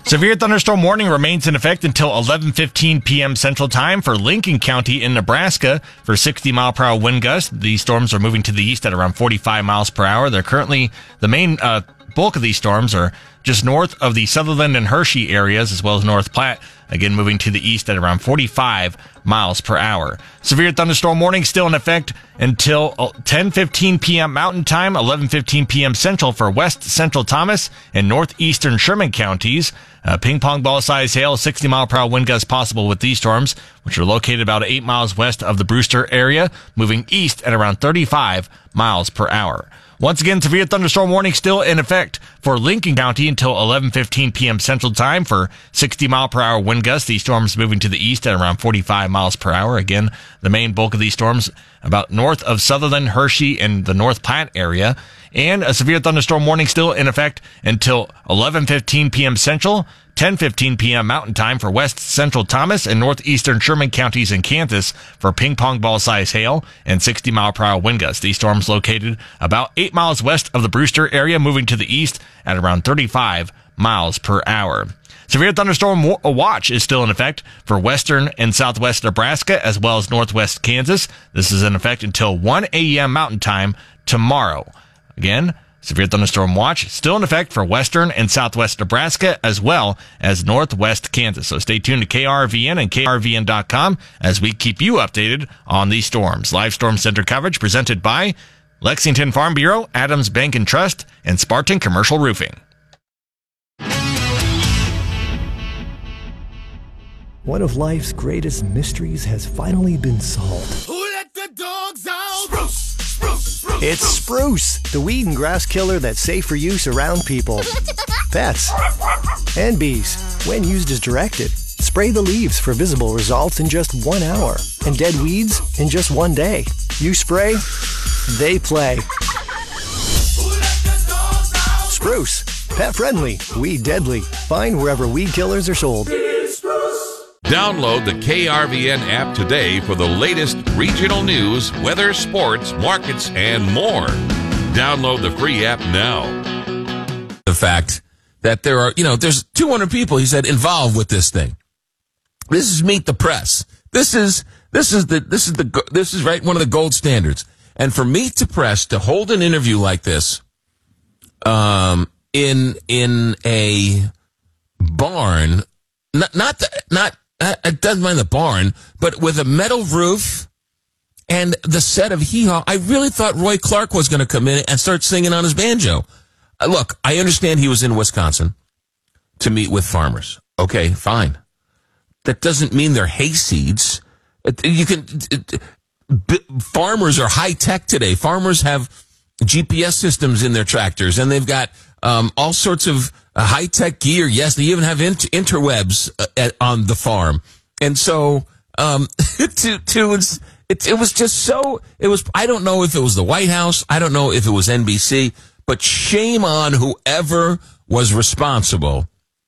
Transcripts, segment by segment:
Severe thunderstorm warning remains in effect until 11:15 p.m. Central Time for Lincoln County in Nebraska for 60-mile-per-hour wind gusts. These storms are moving to the east at around 45 miles per hour. They're currently, the main bulk of these storms are just north of the Sutherland and Hershey areas, as well as North Platte, again moving to the east at around 45 miles per hour. Severe thunderstorm warning still in effect until 10:15 p.m. Mountain Time, 11:15 p.m. Central for west central Thomas and northeastern Sherman counties. Ping pong ball size hail, 60-mile-per-hour wind gusts possible with these storms, which are located about 8 miles west of the Brewster area, moving east at around 35 miles per hour. Once again, severe thunderstorm warning still in effect for Lincoln County until 11:15 p.m. Central Time for 60-mile-per-hour wind gusts. These storms moving to the east at around 45 miles per hour. Again, the main bulk of these storms about north of Sutherland, Hershey, and the North Platte area. And a severe thunderstorm warning still in effect until 11:15 p.m. Central, 10:15 p.m. Mountain Time for west central Thomas and northeastern Sherman counties in Kansas for ping pong ball size hail and 60-mile-per-hour wind gusts. These storms located about 8 miles west of the Brewster area, moving to the east at around 35 miles per hour. Severe thunderstorm watch is still in effect for western and southwest Nebraska as well as northwest Kansas. This is in effect until 1 a.m. Mountain Time tomorrow. Again, severe thunderstorm watch still in effect for western and southwest Nebraska as well as northwest Kansas. So stay tuned to KRVN and KRVN.com as we keep you updated on these storms. Live Storm Center coverage presented by Lexington Farm Bureau, Adams Bank and Trust, and Spartan Commercial Roofing. One of life's greatest mysteries has finally been solved. Who let the dogs out? Spruce! Spruce! It's Spruce, the weed and grass killer that's safe for use around people, pets, and bees. When used as directed, spray the leaves for visible results in just 1 hour, and dead weeds in just 1 day. You spray, they play. Spruce, pet friendly, weed deadly. Find wherever weed killers are sold. Download the KRVN app today for the latest regional news, weather, sports, markets, and more. Download the free app now. The fact that there are, there's 200 people, he said, involved with this thing. This is Meet the Press. This is right, one of the gold standards. And for Meet the Press to hold an interview like this, in a barn, it doesn't mind the barn, but with a metal roof and the set of Hee Haw, I really thought Roy Clark was going to come in and start singing on his banjo. Look, I understand he was in Wisconsin to meet with farmers. Okay, fine. That doesn't mean they're hayseeds. Farmers are high tech today. Farmers have GPS systems in their tractors, and they've got all sorts of high tech gear. Yes, they even have interwebs on the farm, and so it was just so. It was. I don't know if it was the White House. I don't know if it was NBC. But shame on whoever was responsible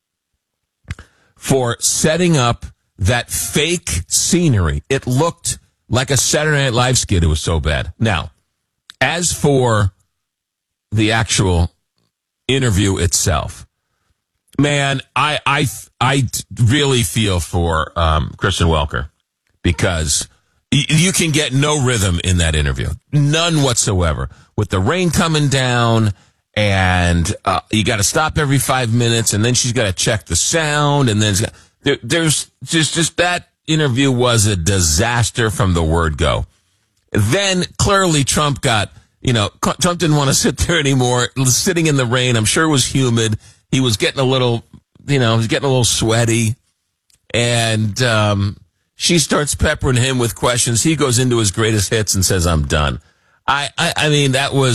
for setting up that fake scenery. It looked like a Saturday Night Live skit. It was so bad. Now, as for the actual interview itself, man, I really feel for Kristen Welker, because you can get no rhythm in that interview, none whatsoever. With the rain coming down, and you got to stop every 5 minutes, and then she's got to check the sound, and then there's just that interview was a disaster from the word go. Then clearly Trump got. Trump didn't want to sit there anymore, sitting in the rain. I'm sure it was humid. He was getting a little, sweaty. And she starts peppering him with questions. He goes into his greatest hits and says, I'm done. I mean,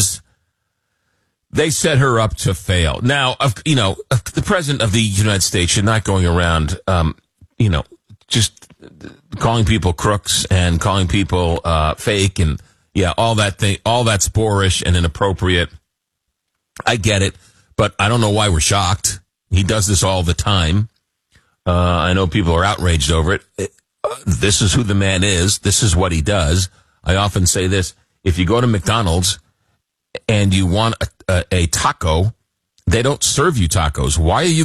they set her up to fail. Now, the president of the United States should not going around, just calling people crooks and calling people fake and, yeah, all that's boorish and inappropriate. I get it, but I don't know why we're shocked. He does this all the time. I know people are outraged over it. This is who the man is. This is what he does. I often say this. If you go to McDonald's and you want a taco, they don't serve you tacos. Why are you